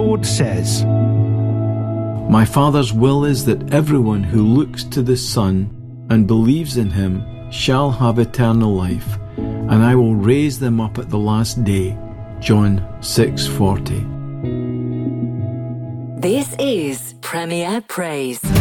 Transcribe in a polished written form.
Lord says, My Father's will is that everyone who looks to the Son and believes in him shall have eternal life, and I will raise them up at the last day. John 6:40. This is Premier Praise.